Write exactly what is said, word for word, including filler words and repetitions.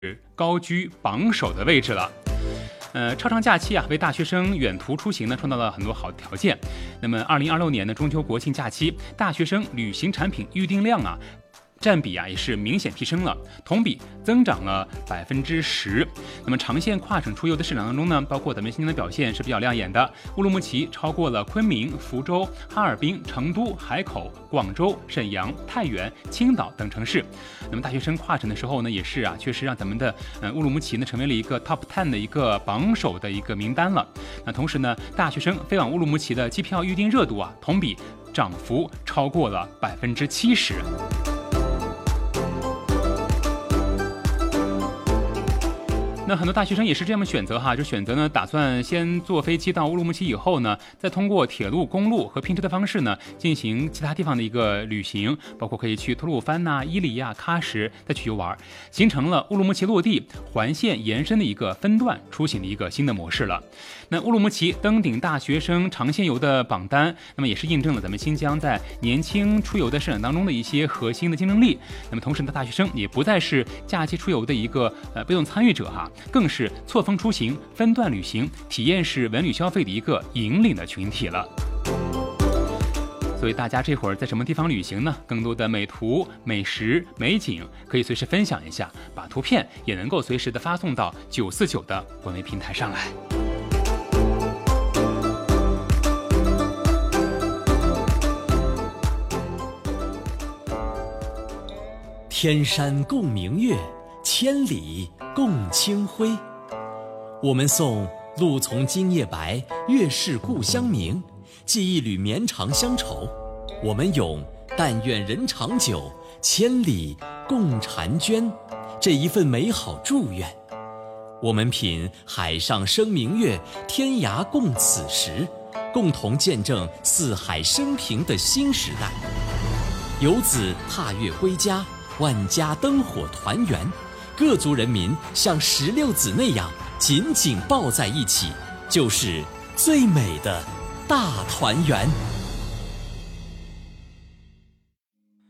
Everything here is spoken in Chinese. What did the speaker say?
高居榜首的位置了。呃，超长假期啊，为大学生远途出行呢创造了很多好条件。那么，二零二六年的中秋国庆假期，大学生旅行产品预订量啊，占比啊也是明显提升了，同比增长了百分之十。那么长线跨省出游的市场当中呢，包括咱们今年的表现是比较亮眼的，乌鲁木齐超过了昆明、福州、哈尔滨、成都、海口、广州、沈阳、太原、青岛等城市。那么大学生跨省的时候呢，也是啊，确实让咱们的呃乌鲁木齐呢成为了一个 top ten 的一个榜首的一个名单了。那同时呢，大学生飞往乌鲁木齐的机票预订热度啊，同比涨幅超过了百分之七十。那很多大学生也是这样选择哈，就选择呢，打算先坐飞机到乌鲁木齐以后呢，再通过铁路、公路和拼车的方式呢，进行其他地方的一个旅行，包括可以去吐鲁番呐、伊犁呀、喀什再去游玩，形成了乌鲁木齐落地环线延伸的一个分段出行的一个新的模式了。那乌鲁木齐登顶大学生长线游的榜单，那么也是印证了咱们新疆在年轻出游的市场当中的一些核心的竞争力。那么同时呢，大学生也不再是假期出游的一个呃被动参与者哈。更是错峰出行、分段旅行、体验式文旅消费的一个引领的群体了。所以大家这会儿在什么地方旅行呢？更多的美图、美食、美景可以随时分享一下，把图片也能够随时的发送到九四九的国内平台上来。 天山共明月，千里共清辉。我们颂露从今夜白，月是故乡明，寄一缕绵长乡愁。我们咏但愿人长久，千里共婵娟，这一份美好祝愿。我们品海上生明月，天涯共此时，共同见证四海升平的新时代。游子踏月归家，万家灯火团圆，各族人民像石榴籽那样紧紧抱在一起，就是最美的大团圆。